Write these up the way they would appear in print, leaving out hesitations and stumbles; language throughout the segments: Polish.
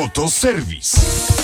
Motoserwis.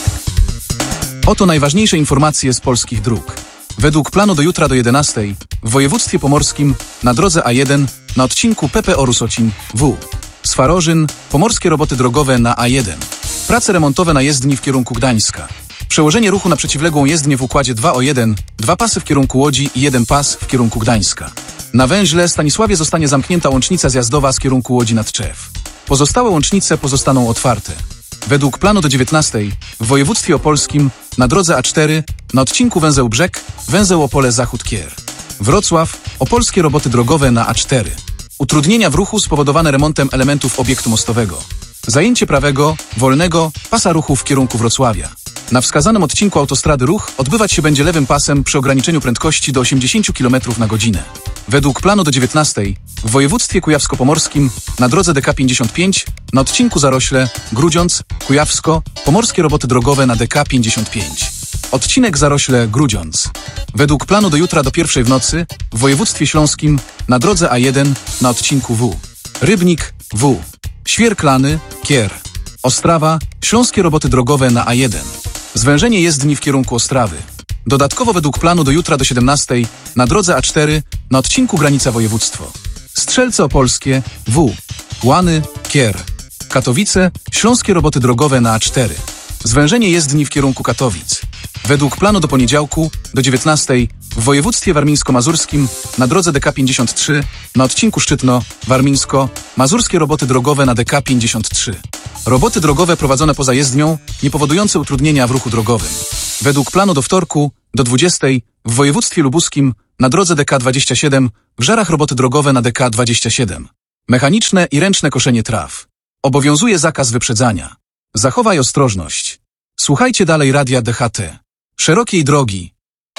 Oto najważniejsze informacje z polskich dróg. Według planu do jutra do 11 w województwie pomorskim na drodze A1 na odcinku PP Orusocin W. Swarożyn, pomorskie roboty drogowe na A1. Prace remontowe na jezdni w kierunku Gdańska. Przełożenie ruchu na przeciwległą jezdnię w układzie 2:1, 2 pasy w kierunku Łodzi i 1 pas w kierunku Gdańska. Na węźle Stanisławie zostanie zamknięta łącznica zjazdowa z kierunku Łodzi nad Tczew. Pozostałe łącznice pozostaną otwarte. Według planu do 19 w województwie opolskim na drodze A4 na odcinku węzeł Brzeg, węzeł Opole Zachód Kier. Wrocław, opolskie roboty drogowe na A4. Utrudnienia w ruchu spowodowane remontem elementów obiektu mostowego. Zajęcie prawego, wolnego pasa ruchu w kierunku Wrocławia. Na wskazanym odcinku autostrady ruch odbywać się będzie lewym pasem przy ograniczeniu prędkości do 80 km na godzinę. Według planu do 19 w województwie kujawsko-pomorskim na drodze DK 55 na odcinku Zarośle, Grudziądz, Kujawsko, pomorskie roboty drogowe na DK 55. Odcinek Zarośle, Grudziądz. Według planu do jutra do 1 w nocy w województwie śląskim na drodze A1 na odcinku W. Rybnik, W. Świerklany, Kier. Ostrawa, śląskie roboty drogowe na A1. Zwężenie jezdni w kierunku Ostrawy. Dodatkowo według planu do jutra do 17 na drodze A4 na odcinku granica województwo. Strzelce Opolskie, W. Łany, Kier. Katowice, śląskie roboty drogowe na A4. Zwężenie jezdni w kierunku Katowic. Według planu do poniedziałku do 19 w województwie warmińsko-mazurskim na drodze DK 53 na odcinku Szczytno, Warmińsko, mazurskie roboty drogowe na DK 53. Roboty drogowe prowadzone poza jezdnią, nie powodujące utrudnienia w ruchu drogowym. Według planu do wtorku do 20 w województwie lubuskim na drodze DK 27 w Żarach roboty drogowe na DK 27. Mechaniczne i ręczne koszenie traw. Obowiązuje zakaz wyprzedzania. Zachowaj ostrożność. Słuchajcie dalej radia DHT. Szerokiej drogi.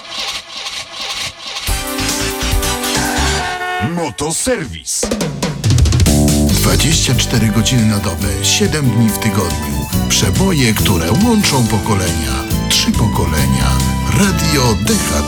Motoserwis. 24 godziny na dobę, 7 dni w tygodniu. Przeboje, które łączą pokolenia. 3 pokolenia. Radio DHT.